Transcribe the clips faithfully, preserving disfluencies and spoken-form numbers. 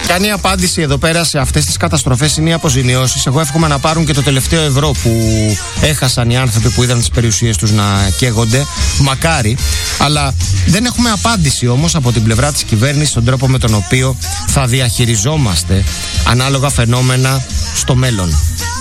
Κάνει απάντηση εδώ πέρα σε αυτές τις καταστροφές είναι οι αποζημιώσεις. Εγώ εύχομαι να πάρουν και το τελευταίο ευρώ που έχασαν οι άνθρωποι που είδαν τις περιουσίες τους να καίγονται. Μακάρι. Αλλά δεν έχουμε απάντηση όμως από την πλευρά της κυβέρνησης στον τρόπο με τον οποίο θα διαχειριζόμαστε ανάλογα φαινόμενα στο μέλλον.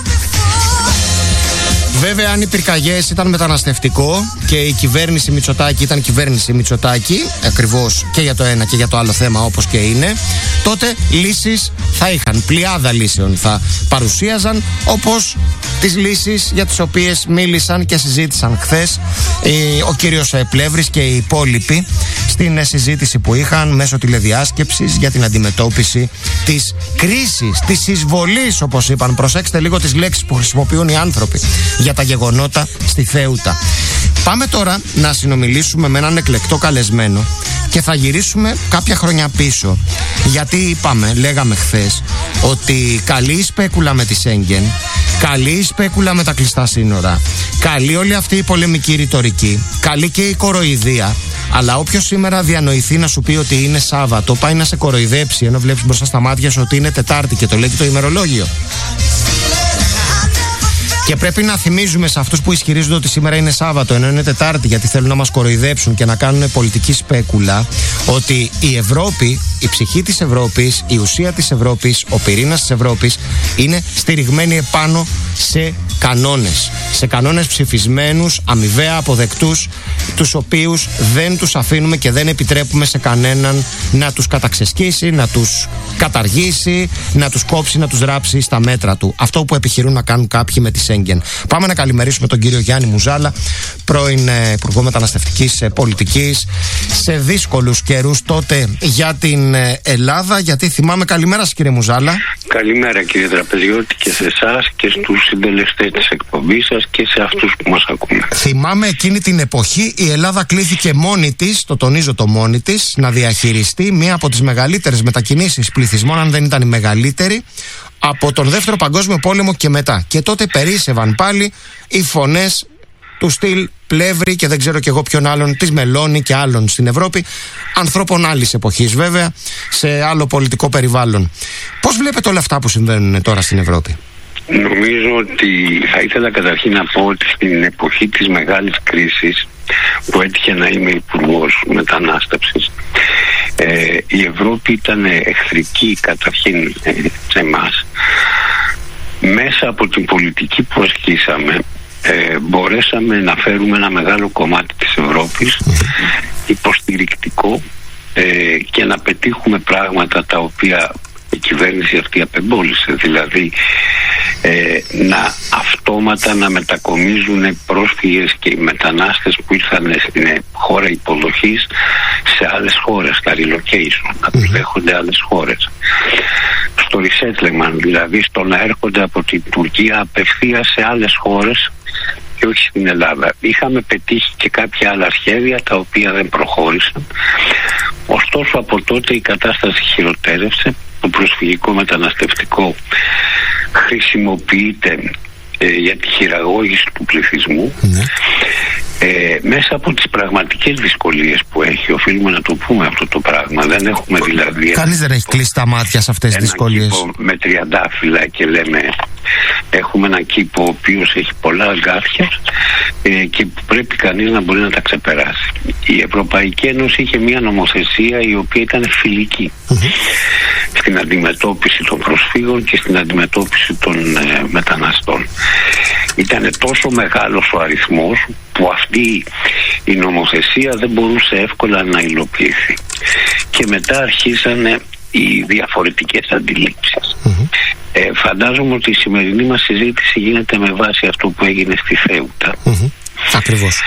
Βέβαια, αν οι πυρκαγιές ήταν μεταναστευτικό και η κυβέρνηση Μητσοτάκη ήταν κυβέρνηση Μητσοτάκη, ακριβώς και για το ένα και για το άλλο θέμα όπως και είναι, τότε λύσεις θα είχαν. Πλειάδα λύσεων θα παρουσίαζαν, όπως τις λύσεις για τις οποίες μίλησαν και συζήτησαν χθες ο κύριος Πλεύρης και οι υπόλοιποι στην συζήτηση που είχαν μέσω τηλεδιάσκεψης για την αντιμετώπιση της κρίσης, της εισβολής, όπως είπαν. Προσέξτε λίγο τις λέξεις που χρησιμοποιούν οι άνθρωποι για τα γεγονότα στη Θέουτα. Πάμε τώρα να συνομιλήσουμε με έναν εκλεκτό καλεσμένο και θα γυρίσουμε κάποια χρόνια πίσω. Γιατί είπαμε, λέγαμε χθες, ότι καλή η σπέκουλα με τη Σέγγεν, καλή η σπέκουλα με τα κλειστά σύνορα, καλή όλη αυτή η πολεμική ρητορική, καλή και η κοροϊδία. Αλλά όποιος σήμερα διανοηθεί να σου πει ότι είναι Σάββατο, πάει να σε κοροϊδέψει ενώ βλέπεις μπροστά στα μάτια σου ότι είναι Τετάρτη και το λέει και το ημερολόγιο. Και πρέπει να θυμίζουμε σε αυτούς που ισχυρίζονται ότι σήμερα είναι Σάββατο ενώ είναι Τετάρτη, γιατί θέλουν να μας κοροϊδέψουν και να κάνουν πολιτική σπέκουλα, ότι η Ευρώπη, η ψυχή της Ευρώπης, η ουσία της Ευρώπης, ο πυρήνας της Ευρώπης είναι στηριγμένη επάνω σε κανόνες. Σε κανόνες ψηφισμένους, αμοιβαία αποδεκτούς, τους οποίους δεν τους αφήνουμε και δεν επιτρέπουμε σε κανέναν να τους καταξεσκίσει, να τους καταργήσει, να τους κόψει, να τους ράψει στα μέτρα του. Αυτό που επιχειρούν να κάνουν κάποιοι με τη Σέγγεν. Πάμε να καλημερίσουμε τον κύριο Γιάννη Μουζάλα, πρώην Υπουργό Μεταναστευτικής Πολιτικής, σε δύσκολους καιρούς τότε για την Ελλάδα. Γιατί θυμάμαι, καλημέρα σας κύριε Μουζάλα. Καλημέρα κύριε Τραπεζιώτη και σε εσάς και στους συντελεστές της εκπομπής σας και σε αυτούς που μας ακούν. Θυμάμαι εκείνη την εποχή η Ελλάδα κλήθηκε μόνη της, το τονίζω το μόνη της, να διαχειριστεί μία από τις μεγαλύτερες μετακινήσεις πληθυσμών, αν δεν ήταν η μεγαλύτερη, από τον Δεύτερο Παγκόσμιο Πόλεμο και μετά. Και τότε περίσσευαν πάλι οι φωνές του στυλ Πλεύρη και δεν ξέρω κι εγώ ποιον άλλον, της Μελώνη και άλλων στην Ευρώπη, ανθρώπων άλλης εποχής βέβαια, σε άλλο πολιτικό περιβάλλον. Πώς βλέπετε όλα αυτά που συμβαίνουν τώρα στην Ευρώπη? Νομίζω ότι θα ήθελα καταρχήν να πω ότι στην εποχή της μεγάλης κρίσης που έτυχε να είμαι υπουργός μετανάστευσης, ε, η Ευρώπη ήταν εχθρική καταρχήν ε, σε εμάς. Μέσα από την πολιτική που ασκήσαμε ε, μπορέσαμε να φέρουμε ένα μεγάλο κομμάτι της Ευρώπης υποστηρικτικό ε, και να πετύχουμε πράγματα τα οποία η κυβέρνηση αυτή απεμπόλησε, δηλαδή ε, να αυτόματα να μετακομίζουν πρόσφυγες και οι μετανάστες που ήρθαν στην χώρα υποδοχής σε άλλες χώρες, τα relocation, να τους δέχονται άλλες χώρες. Στο resettlement, δηλαδή στο να έρχονται από την Τουρκία απευθείας σε άλλες χώρες και όχι στην Ελλάδα. Είχαμε πετύχει και κάποια άλλα σχέδια τα οποία δεν προχώρησαν. Ωστόσο από τότε η κατάσταση χειροτέρευσε. Το προσφυγικό μεταναστευτικό χρησιμοποιείται ε, για τη χειραγώγηση του πληθυσμού. Ναι. Ε, μέσα από τις πραγματικές δυσκολίες που έχει, οφείλουμε να το πούμε αυτό το πράγμα. Δεν έχουμε δηλαδή... Κανείς δεν έχει κλείσει τα μάτια σε αυτές τις δυσκολίες. Με τριαντάφυλλα και λέμε έχουμε έναν κήπο ο οποίος έχει πολλά αγκάθια ε, και πρέπει κανείς να μπορεί να τα ξεπεράσει. Η Ευρωπαϊκή Ένωση είχε μια νομοθεσία η οποία ήταν φιλική mm-hmm. στην αντιμετώπιση των προσφύγων και στην αντιμετώπιση των ε, μεταναστών. Ήταν τόσο μεγάλος ο αριθμός που αυτή η νομοθεσία δεν μπορούσε εύκολα να υλοποιηθεί. Και μετά αρχίσανε οι διαφορετικές αντιλήψεις. Mm-hmm. Ε, φαντάζομαι ότι η σημερινή μας συζήτηση γίνεται με βάση αυτό που έγινε στη Θέουτα. Mm-hmm. Ακριβώς.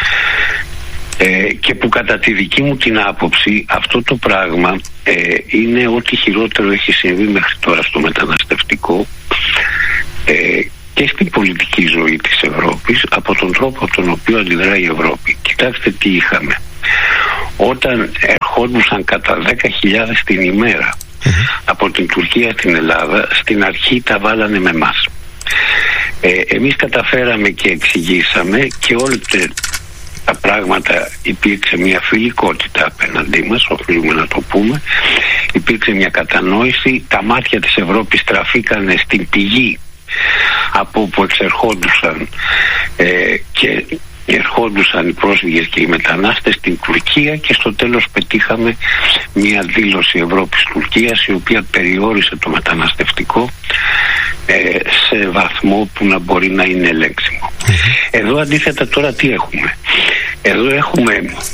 Ε, και που κατά τη δική μου την άποψη αυτό το πράγμα ε, είναι ό,τι χειρότερο έχει συμβεί μέχρι τώρα στο μεταναστευτικό ε, και στην πολιτική ζωή της Ευρώπης από τον τρόπο από τον οποίο αντιδράει η Ευρώπη. Κοιτάξτε τι είχαμε. Όταν ερχόντουσαν κατά δέκα χιλιάδες την ημέρα mm-hmm. από την Τουρκία στην Ελλάδα, στην αρχή τα βάλανε με εμάς. Ε, εμείς καταφέραμε και εξηγήσαμε και όλες τα πράγματα, υπήρξε μια φιλικότητα απέναντί μας, οφείλουμε να το πούμε, υπήρξε μια κατανόηση, τα μάτια της Ευρώπης τραφήκανε στην πηγή από όπου εξερχόντουσαν ε, και ερχόντουσαν οι πρόσφυγες και οι μετανάστες στην Τουρκία, και στο τέλος πετύχαμε μια δήλωση Ευρώπης-Τουρκίας η οποία περιόρισε το μεταναστευτικό ε, σε βαθμό που να μπορεί να είναι ελέγξιμο. Εδώ αντίθετα τώρα τι έχουμε? Εδώ έχουμε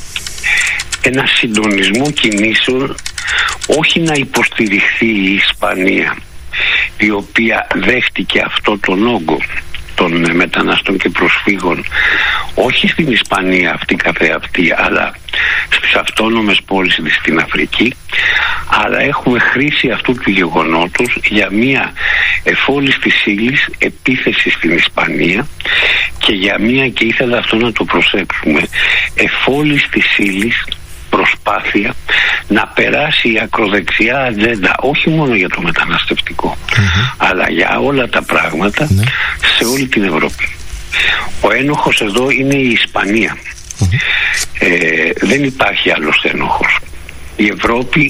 ένα συντονισμό κινήσεων, όχι να υποστηριχθεί η Ισπανία, η οποία δέχτηκε αυτό τον όγκο των μεταναστών και προσφύγων, όχι στην Ισπανία αυτή καθεαυτή, αλλά στις αυτόνομες πόλεις της στην Αφρική, αλλά έχουμε χρήση αυτού του γεγονότος για μια εφόλης της ύλης επίθεση στην Ισπανία και για μια, και ήθελα αυτό να το προσέξουμε, εφόλης της ύλης προσπάθεια να περάσει η ακροδεξιά ατζέντα, όχι μόνο για το μεταναστευτικό, mm-hmm. αλλά για όλα τα πράγματα mm-hmm. σε όλη την Ευρώπη. Ο ένοχος εδώ είναι η Ισπανία. Mm-hmm. Ε, δεν υπάρχει άλλος ένοχος. Η Ευρώπη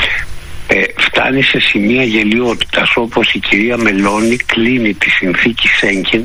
ε, φτάνει σε σημεία γελιότητας, όπως η κυρία Μελώνη κλείνει τη συνθήκη Σέγγεν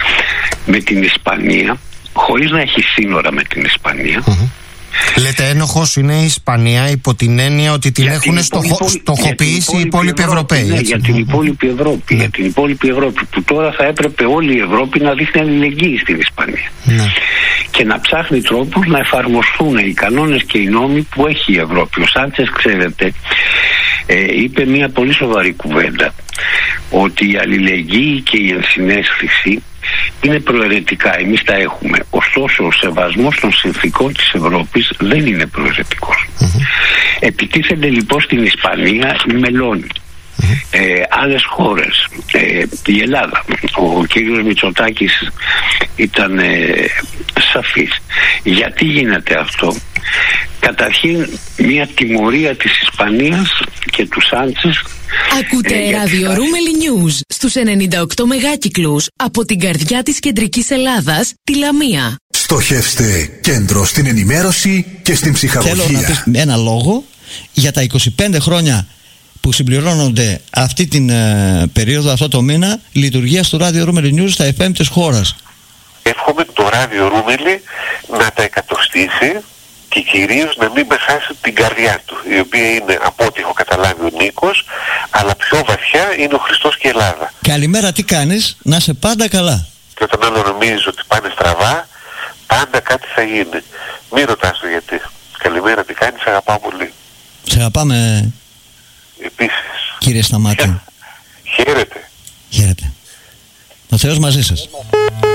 με την Ισπανία χωρίς να έχει σύνορα με την Ισπανία. Mm-hmm. Λέτε ένοχος είναι η Ισπανία υπό την έννοια ότι την για έχουν την στοχο, στοχοποιήσει οι υπόλοιποι Ευρωπαίοι. Ναι, για την υπόλοιπη Ευρώπη. Ναι. Για την υπόλοιπη Ευρώπη, που τώρα θα έπρεπε όλη η Ευρώπη να δείχνει αλληλεγγύη στην Ισπανία. Ναι. Και να ψάχνει τρόπους να εφαρμοστούν οι κανόνες και οι νόμοι που έχει η Ευρώπη. Ο Σάντσες, ξέρετε, ε, είπε μια πολύ σοβαρή κουβέντα, ότι η αλληλεγγύη και η ενσυναίσθηση είναι προαιρετικά, εμείς τα έχουμε. Ωστόσο ο σεβασμός των συνθήκων της Ευρώπης δεν είναι προαιρετικός. Mm-hmm. Επιτίθενται λοιπόν στην Ισπανία η Μελώνη, mm-hmm. ε, άλλες χώρες, ε, η Ελλάδα. Ο κύριος Μητσοτάκης ήταν ε, σαφής. Γιατί γίνεται αυτό? Καταρχήν μια τιμωρία της Ισπανίας και του Σάντσες. Ακούτε ε, Radio Ρούμελι News στους ενενήντα οκτώ μεγάκυκλους από την καρδιά της κεντρικής Ελλάδας, τη Λαμία. Στοχεύστε κέντρο στην ενημέρωση και στην ψυχαγωγία. Θέλω να πεις ένα λόγο για τα είκοσι πέντε χρόνια που συμπληρώνονται αυτή την ε, περίοδο, αυτό το μήνα, λειτουργία του Radio Ρούμελι News στα εφ εμ της χώρας. Εύχομαι το Radio Ρούμελι να τα εκατοστήσει και κυρίως να μην πεχάσει την καρδιά του, η οποία είναι, από ό,τι έχω καταλάβει, ο Νίκος, αλλά πιο βαθιά είναι ο Χριστός και η Ελλάδα. Καλημέρα, τι κάνεις? Να είσαι πάντα καλά. Και όταν άλλο νομίζεις ότι πάνε στραβά, πάντα κάτι θα γίνει. Μην ρωτάς το γιατί. Καλημέρα, τι κάνεις? Αγαπάω πολύ. Σε αγαπάμε. Επίσης. Κύριε Σταμάτη. Χαίρετε. Χαίρετε. Ο Θεός μαζί σας.